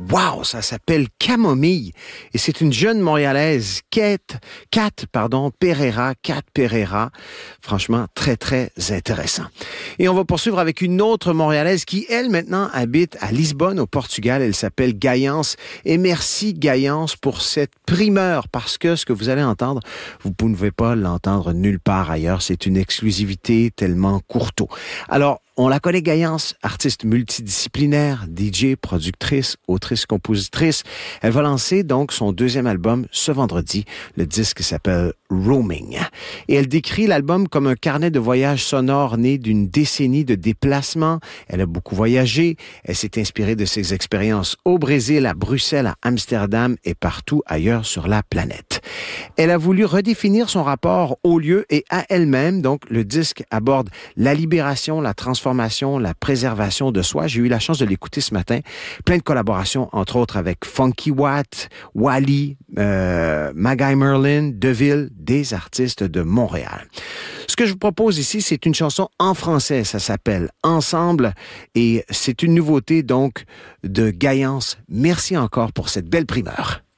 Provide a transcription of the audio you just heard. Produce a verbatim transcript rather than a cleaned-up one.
Wow, ça s'appelle Camomille. Et c'est une jeune Montréalaise, Kate, Kat, pardon, Pereira, Kat Pereira. Franchement, très, très intéressant. Et on va poursuivre avec une autre Montréalaise qui, elle, maintenant, habite à Lisbonne, au Portugal. Elle s'appelle Gaïance. Et merci, Gaïance, pour cette primeur, parce que ce que vous allez entendre, vous ne pouvez pas l'entendre nulle part ailleurs. C'est une exclusivité tellement courteau. Alors, on la connaît, Gaïance, artiste multidisciplinaire, D J, productrice, autrice, compositrice. Elle va lancer donc son deuxième album ce vendredi. Le disque s'appelle Roaming. Et elle décrit l'album comme un carnet de voyage sonore né d'une décennie de déplacements. Elle a beaucoup voyagé. Elle s'est inspirée de ses expériences au Brésil, à Bruxelles, à Amsterdam et partout ailleurs sur la planète. Elle a voulu redéfinir son rapport au lieu et à elle-même. Donc, le disque aborde la libération, la transformation, la préservation de soi. J'ai eu la chance de l'écouter ce matin. Plein de collaborations, entre autres avec Funky Watt, Wally, euh, Magai Merlin, Deville, des artistes de Montréal. Ce que je vous propose ici, c'est une chanson en français. Ça s'appelle Ensemble et c'est une nouveauté donc de Gaïance. Merci encore pour cette belle primeur.